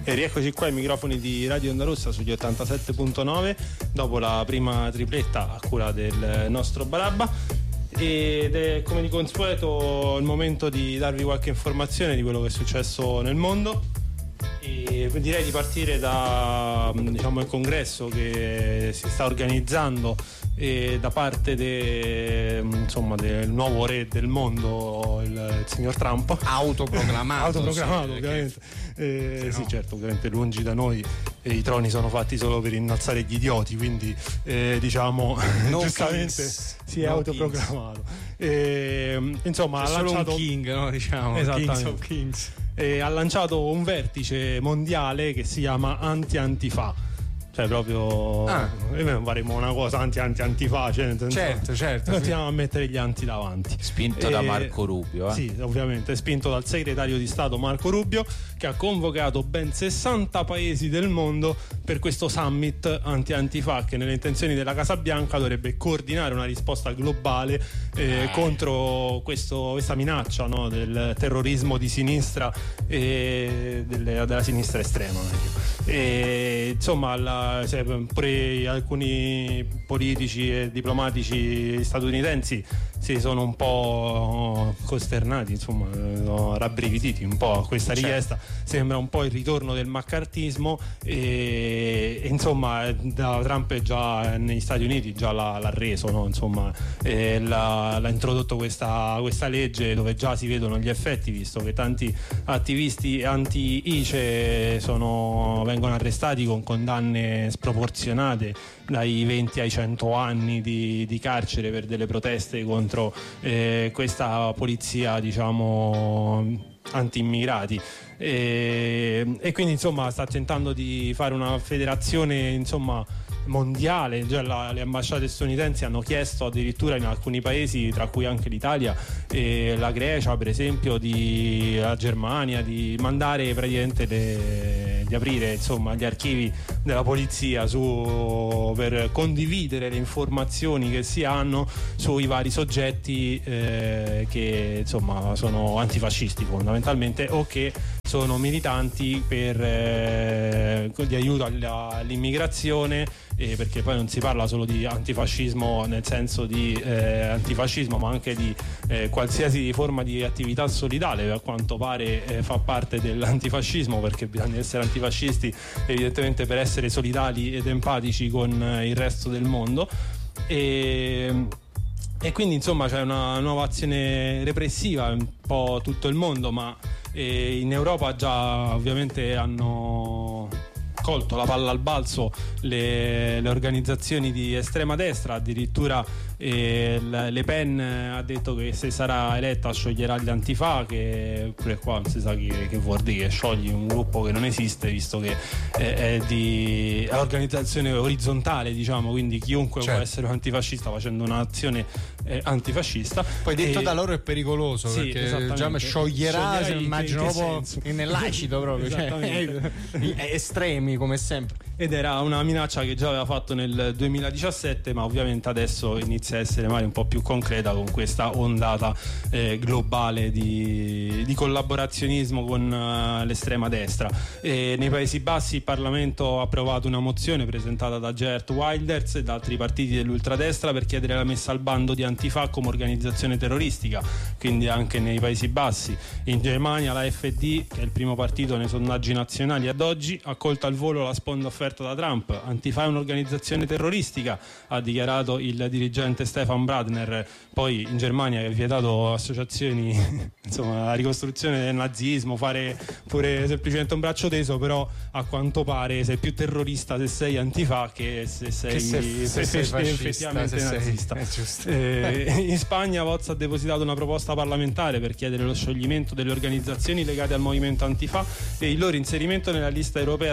E rieccoci qua ai microfoni di Radio Onda Rossa sugli 87.9 dopo la prima tripletta a cura del nostro Barabba, ed è come di consueto il momento di darvi qualche informazione di quello che è successo nel mondo. E direi di partire da il congresso che si sta organizzando da parte del nuovo re del mondo, il signor Trump, autoproclamato ovviamente. Sì, certo, ovviamente lungi da noi i troni sono fatti solo per innalzare gli idioti, quindi giustamente si è autoproclamato. Insomma, ha lanciato un king, no? Kings of Kings. Ha lanciato un vertice mondiale che si chiama Anti-Antifa. Cioè proprio noi faremo una cosa antifa, certo, continuiamo a mettere gli anti davanti, spinto da Marco Rubio. Sì, ovviamente spinto dal segretario di Stato Marco Rubio, che ha convocato ben 60 paesi del mondo per questo summit anti-antifa, che nelle intenzioni della Casa Bianca dovrebbe coordinare una risposta globale contro questa minaccia, no, del terrorismo di sinistra e della sinistra estrema. Insomma, pure alcuni politici e diplomatici statunitensi si sono un po' costernati, rabbrividiti un po' a questa richiesta. Sembra un po' il ritorno del maccartismo e da Trump già negli Stati Uniti già l'ha reso, no? L'ha introdotto questa legge dove già si vedono gli effetti, visto che tanti attivisti anti-ICE vengono arrestati con condanne sproporzionate dai 20 ai 100 anni di carcere per delle proteste contro questa polizia anti-immigrati, e quindi sta tentando di fare una federazione mondiale. Già le ambasciate statunitensi hanno chiesto addirittura in alcuni paesi, tra cui anche l'Italia e la Grecia per esempio, la Germania, di mandare praticamente di aprire gli archivi della polizia per condividere le informazioni che si hanno sui vari soggetti che sono antifascisti fondamentalmente, o che sono militanti di aiuto all'immigrazione, perché poi non si parla solo di antifascismo nel senso di antifascismo, ma anche di qualsiasi forma di attività solidale, a quanto pare fa parte dell'antifascismo, perché bisogna essere antifascisti evidentemente per essere solidali ed empatici con il resto del mondo. E quindi c'è una nuova azione repressiva in un po' tutto il mondo, ma in Europa già ovviamente hanno colto la palla al balzo le organizzazioni di estrema destra. Addirittura Le Pen ha detto che se sarà eletta scioglierà gli antifa, che pure qua non si sa che vuol dire, che sciogli un gruppo che non esiste, visto che è organizzazione orizzontale, quindi chiunque può essere un antifascista facendo un'azione antifascista. Poi detto da loro è pericoloso, perché già scioglierà, se immagino proprio nell'acido proprio, estremi come sempre. Ed era una minaccia che già aveva fatto nel 2017, ma ovviamente adesso inizia a essere magari un po' più concreta con questa ondata globale di collaborazionismo con l'estrema destra. Nei Paesi Bassi il Parlamento ha approvato una mozione presentata da Geert Wilders e da altri partiti dell'ultradestra per chiedere la messa al bando di Antifa come organizzazione terroristica, quindi anche nei Paesi Bassi. In Germania la AfD, che è il primo partito nei sondaggi nazionali ad oggi, ha colto al volo la sponda offerta da Trump. Antifa è un'organizzazione terroristica, ha dichiarato il dirigente Stefan Bradner. Poi in Germania che ha vietato associazioni, la ricostruzione del nazismo, fare pure semplicemente un braccio teso, però a quanto pare sei più terrorista se sei antifa che se sei effettivamente nazista. In Spagna Vox ha depositato una proposta parlamentare per chiedere lo scioglimento delle organizzazioni legate al movimento antifa e il loro inserimento nella lista europea del terrorismo.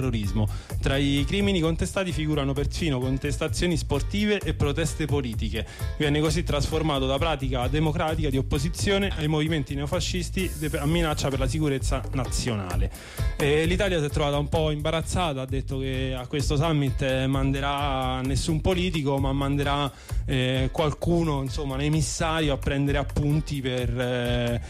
terrorismo. Tra i crimini contestati figurano persino contestazioni sportive e proteste politiche. Viene così trasformato da pratica democratica di opposizione ai movimenti neofascisti a minaccia per la sicurezza nazionale. L'Italia si è trovata un po' imbarazzata, ha detto che a questo summit manderà nessun politico, ma manderà qualcuno, insomma, un emissario a prendere appunti per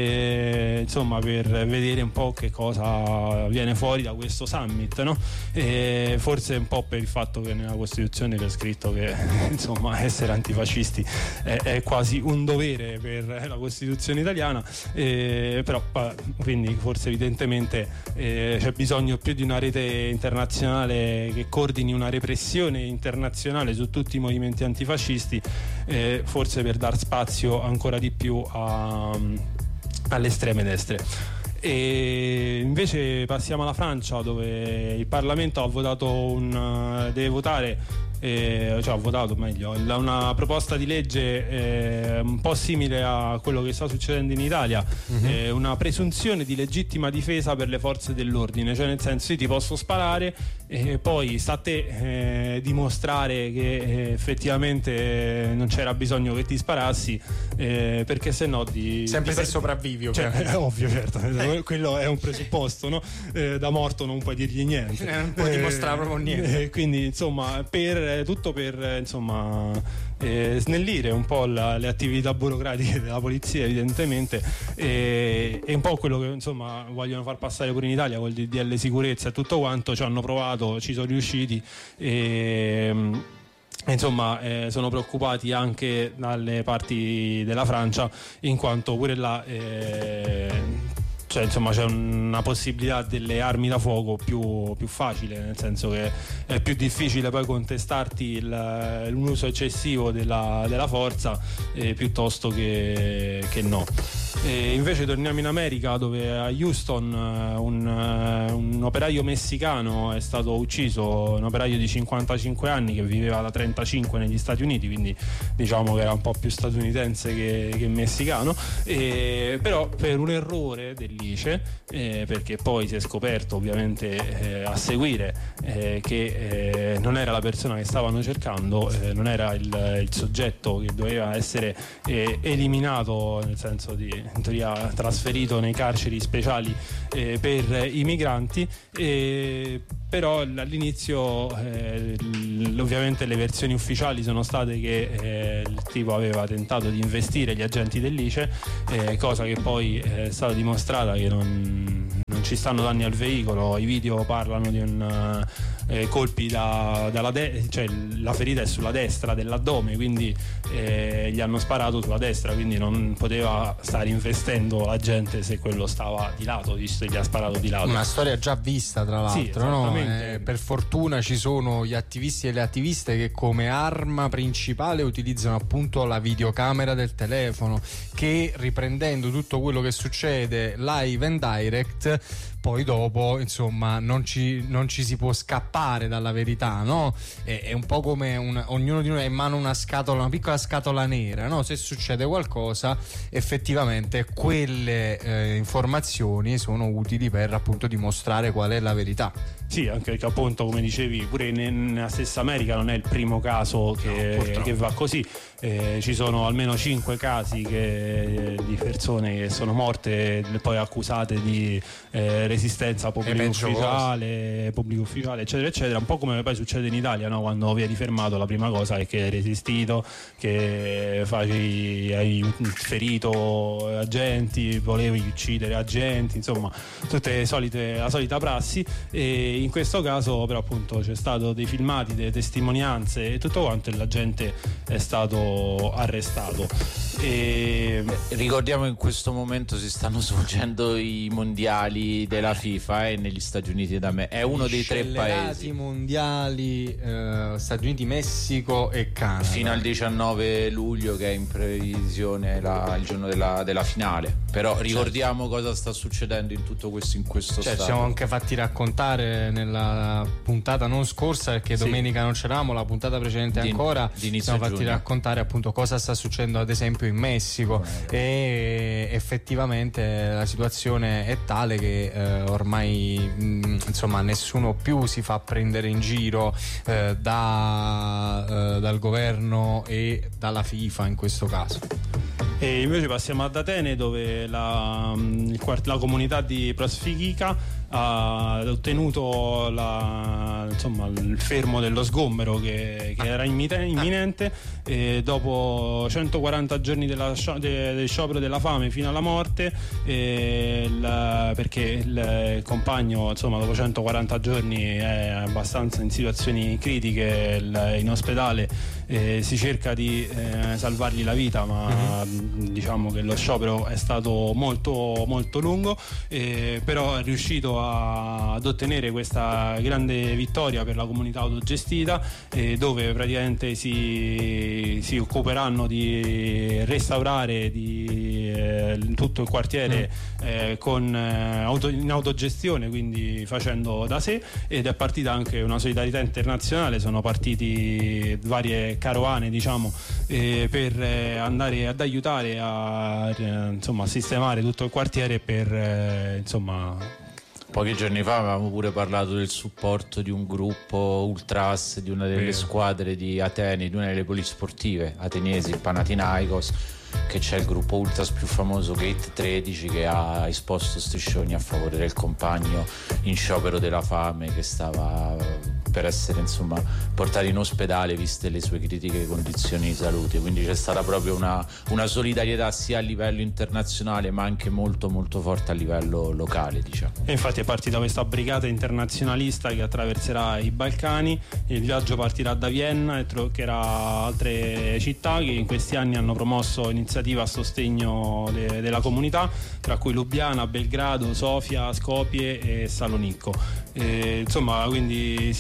vedere un po' che cosa viene fuori da questo summit, no? Forse un po' per il fatto che nella Costituzione c'è scritto che insomma essere antifascisti è quasi un dovere per la Costituzione italiana, però quindi forse evidentemente c'è bisogno più di una rete internazionale che coordini una repressione internazionale su tutti i movimenti antifascisti, forse per dar spazio ancora di più alle estreme destre. E invece passiamo alla Francia, dove il Parlamento ha votato deve votare ha votato meglio una proposta di legge un po' simile a quello che sta succedendo in Italia, una presunzione di legittima difesa per le forze dell'ordine, cioè nel senso io ti posso sparare e poi sta a te dimostrare che effettivamente non c'era bisogno che ti sparassi, perché se no sempre se sopravvivi, ovviamente. È ovvio, certo, quello è un presupposto, no? Da morto non puoi dirgli niente, non puoi dimostrare proprio niente, quindi insomma tutto per snellire un po' le attività burocratiche della polizia, evidentemente, e un po' quello che insomma vogliono far passare pure in Italia col DDL sicurezza e tutto quanto. Ci hanno provato, ci sono riusciti, insomma sono preoccupati anche dalle parti della Francia, in quanto pure là c'è una possibilità delle armi da fuoco più facile, nel senso che è più difficile poi contestarti l'uso eccessivo della forza piuttosto che no. Invece torniamo in America, dove a Houston un operaio messicano è stato ucciso, un operaio di 55 anni che viveva da 35 negli Stati Uniti, quindi diciamo che era un po' più statunitense che messicano, però per un errore dell'ICE, perché poi si è scoperto ovviamente a seguire che non era la persona che stavano cercando, non era il soggetto che doveva essere eliminato, nel senso di in teoria trasferito nei carceri speciali per i migranti, però all'inizio ovviamente le versioni ufficiali sono state che il tipo aveva tentato di investire gli agenti dell'ICE, cosa che poi è stata dimostrata che non ci stanno danni al veicolo. I video parlano di colpi cioè la ferita è sulla destra dell'addome, quindi gli hanno sparato sulla destra, quindi non poteva stare investendo la gente se quello stava di lato, visto che gli ha sparato di lato. Una storia già vista, tra l'altro, no? Per fortuna ci sono gli attivisti e le attiviste che come arma principale utilizzano appunto la videocamera del telefono, che riprendendo tutto quello che succede live and direct, poi dopo insomma non ci si può scappare dalla verità, no? È un po' come ognuno di noi ha in mano una piccola scatola nera, no? Se succede qualcosa, effettivamente quelle informazioni sono utili per appunto dimostrare qual è la verità. Sì, anche perché appunto, come dicevi, pure nella stessa America non è il primo caso che va così. Ci sono almeno 5 casi di persone che sono morte poi accusate di resistenza a pubblico ufficiale, eccetera eccetera, un po' come poi succede in Italia, no? Quando vieni fermato la prima cosa è che hai resistito, che hai ferito agenti, volevi uccidere agenti, insomma tutte la solita prassi. E in questo caso però appunto c'è stato dei filmati, delle testimonianze e tutto quanto, e la gente è stato arrestato. Ricordiamo che in questo momento si stanno svolgendo i mondiali della FIFA negli Stati Uniti d'America. È uno dei 3 paesi mondiali, Stati Uniti, Messico e Canada, fino al 19 luglio che è in previsione il giorno della finale. Però ricordiamo cosa sta succedendo in tutto questo, in questo stato. Ci siamo anche fatti raccontare nella puntata non scorsa, perché domenica non c'eravamo, la puntata precedente ancora, ci siamo fatti raccontare guardare appunto cosa sta succedendo ad esempio in Messico, e effettivamente la situazione è tale che ormai insomma nessuno più si fa prendere in giro dal governo e dalla FIFA in questo caso. E invece passiamo ad Atene, dove la comunità di Prosfikica ha ottenuto il fermo dello sgombero che era imminente, e dopo 140 giorni del sciopero della fame fino alla morte, perché il compagno dopo 140 giorni è abbastanza in situazioni critiche, in ospedale, si cerca di salvargli la vita, ma diciamo che lo sciopero è stato molto molto lungo, però è riuscito ad ottenere questa grande vittoria per la comunità autogestita, dove praticamente si occuperanno di restaurare tutto il quartiere in autogestione, quindi facendo da sé, ed è partita anche una solidarietà internazionale. Sono partiti varie carovane per andare ad aiutare a sistemare tutto il quartiere Pochi giorni fa avevamo pure parlato del supporto di un gruppo ultras di una delle squadre di Atene, di una delle polisportive ateniesi, il Panathinaikos, che c'è il gruppo ultras più famoso, Gate 13, che ha esposto striscioni a favore del compagno in sciopero della fame, che stava per essere portato in ospedale viste le sue critiche condizioni di salute. Quindi c'è stata proprio una solidarietà sia a livello internazionale ma anche molto molto forte a livello locale, diciamo. E infatti è partita questa brigata internazionalista che attraverserà i Balcani. Il viaggio partirà da Vienna e toccherà altre città che in questi anni hanno promosso iniziative a sostegno della comunità, tra cui Lubiana, Belgrado, Sofia, Skopje e Salonicco. Quindi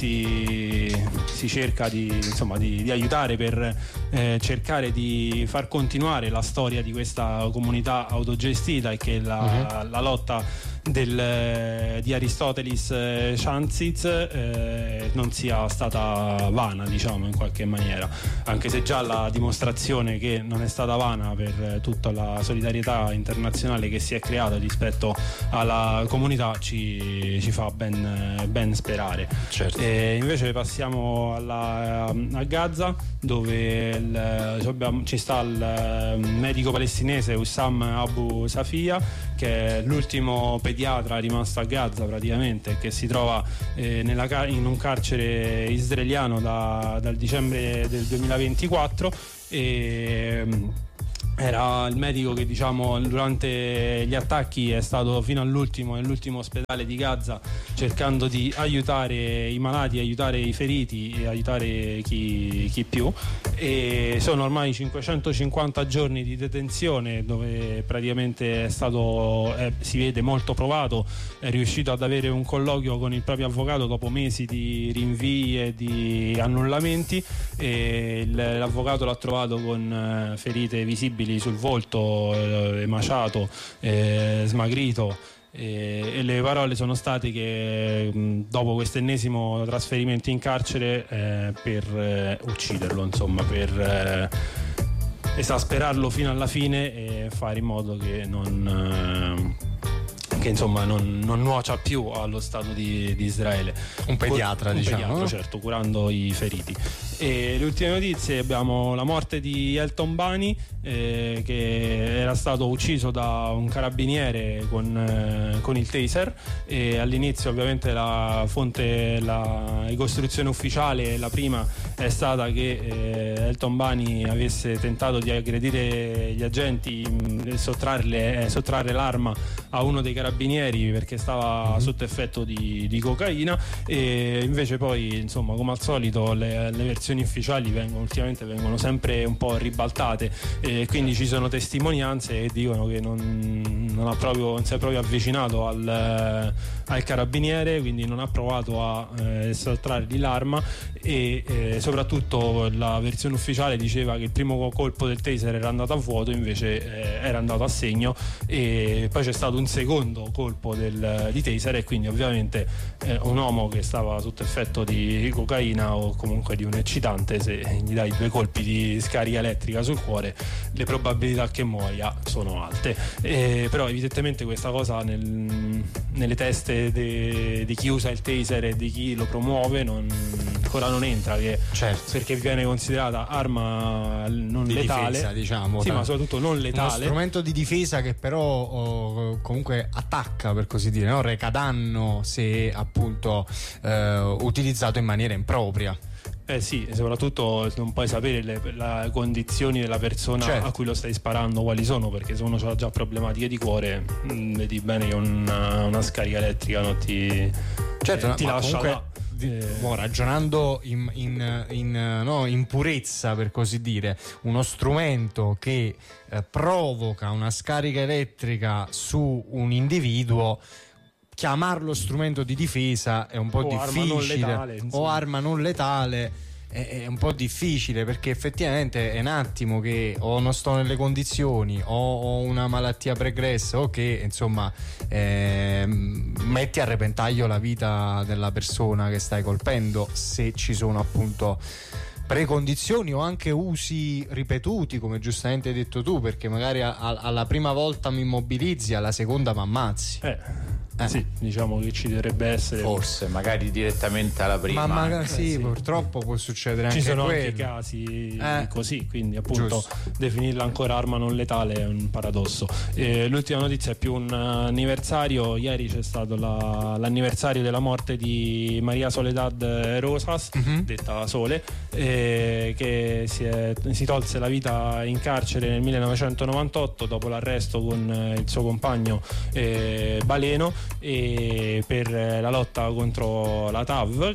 si cerca di aiutare per cercare di far continuare la storia di questa comunità autogestita, e che la lotta di Aristotelis Chanziz non sia stata vana, in qualche maniera, anche se già la dimostrazione che non è stata vana per tutta la solidarietà internazionale che si è creata rispetto alla comunità ci fa ben sperare. Certo. Invece passiamo a Gaza, dove ci sta il medico palestinese Hussam Abu Safia, che è l'ultimo pediatra rimasto a Gaza praticamente, che si trova in un carcere israeliano dal dicembre del 2024, e era il medico che durante gli attacchi è stato fino all'ultimo nell'ultimo ospedale di Gaza, cercando di aiutare i malati, aiutare i feriti e aiutare chi più. E sono ormai 550 giorni di detenzione, dove praticamente si vede molto provato, è riuscito ad avere un colloquio con il proprio avvocato dopo mesi di rinvii e di annullamenti, e l'avvocato l'ha trovato con ferite visibili sul volto, emaciato, smagrito, e le parole sono state che dopo questo ennesimo trasferimento in carcere per ucciderlo, per esasperarlo fino alla fine e fare in modo che non nuocia più allo Stato di Israele. Un pediatra, pediatra, certo, curando i feriti. E le ultime notizie: abbiamo la morte di Elton Bani, che era stato ucciso da un carabiniere con il taser, e all'inizio ovviamente la ricostruzione ufficiale, la prima, è stata che Elton Bani avesse tentato di aggredire gli agenti e sottrarre l'arma a uno dei carabinieri perché stava sotto effetto di cocaina. E invece poi, come al solito, le versioni ufficiali ultimamente vengono sempre un po' ribaltate, e quindi ci sono testimonianze che dicono che non si è proprio avvicinato al carabiniere, quindi non ha provato a estrargli l'arma, e soprattutto la versione ufficiale diceva che il primo colpo del taser era andato a vuoto, invece era andato a segno, e poi c'è stato un secondo colpo di taser, e quindi ovviamente un uomo che stava sotto effetto di cocaina o comunque di un eccitante, se gli dai 2 colpi di scarica elettrica sul cuore, le probabilità che muoia sono alte. Però evidentemente questa cosa nelle teste di chi usa il taser e di chi lo promuove ancora non entra, perché viene considerata arma non di letale, difesa, diciamo, sì, ma soprattutto non letale, uno strumento di difesa che però comunque attacca, per così dire, no? Reca danno se appunto utilizzato in maniera impropria. Sì, soprattutto non puoi sapere le condizioni della persona a cui lo stai sparando quali sono, perché se uno ha già problematiche di cuore, vedi bene che una scarica elettrica non ti lascia comunque, là. Ragionando in purezza, per così dire, uno strumento che provoca una scarica elettrica su un individuo, chiamarlo strumento di difesa è un po' difficile, o arma non letale è un po' difficile, perché effettivamente è un attimo che o non sto nelle condizioni o ho una malattia pregressa o che insomma metti a repentaglio la vita della persona che stai colpendo, se ci sono appunto precondizioni o anche usi ripetuti, come giustamente hai detto tu, perché magari alla prima volta mi immobilizzi, alla seconda mi ammazzi. Sì, diciamo che ci dovrebbe essere, forse magari direttamente alla prima, ma magari sì, purtroppo può succedere anche ci sono quello. anche casi così, quindi appunto definirla ancora arma non letale è un paradosso. L'ultima notizia è più un anniversario. Ieri c'è stato l'anniversario della morte di Maria Soledad Rosas, detta Sole, che si tolse la vita in carcere nel 1998 dopo l'arresto con il suo compagno Baleno, e per la lotta contro la TAV,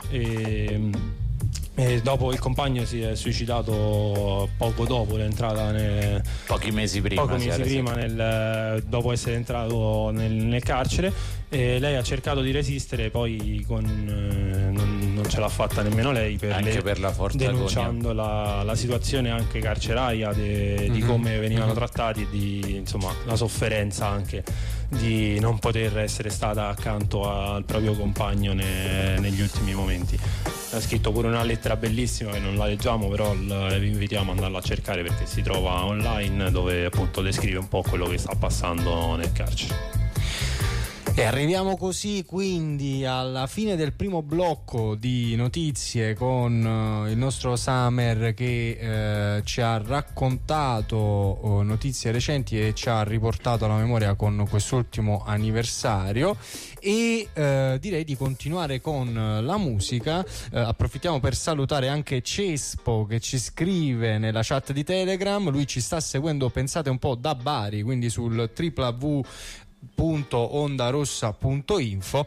e dopo il compagno si è suicidato poco dopo l'entrata pochi mesi prima dopo essere entrato nel carcere. Lei ha cercato di resistere, poi non ce l'ha fatta nemmeno lei, per la forza denunciando la situazione anche carceraria di come venivano trattati, e di insomma la sofferenza anche di non poter essere stata accanto al proprio compagno negli ultimi momenti. Ha scritto pure una lettera bellissima che non la leggiamo, però vi invitiamo ad andarla a cercare, perché si trova online, dove appunto descrive un po' quello che sta passando nel carcere. E arriviamo così quindi alla fine del primo blocco di notizie con il nostro Samer, che ci ha raccontato notizie recenti e ci ha riportato alla memoria con quest'ultimo anniversario, e direi di continuare con la musica. Approfittiamo per salutare anche Cespo, che ci scrive nella chat di Telegram. Lui ci sta seguendo, pensate un po', da Bari, quindi sul www.ondarossa.info,